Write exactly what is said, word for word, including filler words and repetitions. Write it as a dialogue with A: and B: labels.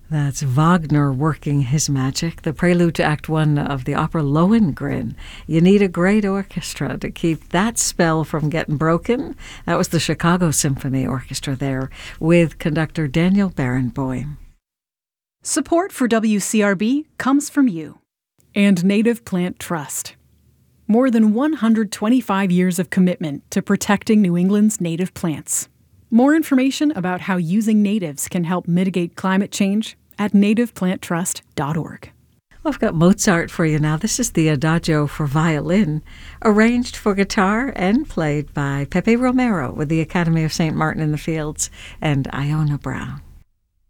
A: That's Wagner working his magic, the prelude to Act One of the opera Lohengrin. You need a great orchestra to keep that spell from getting broken. That was the Chicago Symphony Orchestra there with conductor Daniel Barenboim.
B: Support for W C R B comes from you and Native Plant Trust. More than one hundred twenty-five years of commitment to protecting New England's native plants. More information about how using natives can help mitigate climate change at native plant trust dot org.
A: Well, I've got Mozart for you now. This is the Adagio for violin, arranged for guitar and played by Pepe Romero with the Academy of Saint Martin in the Fields and Iona Brown.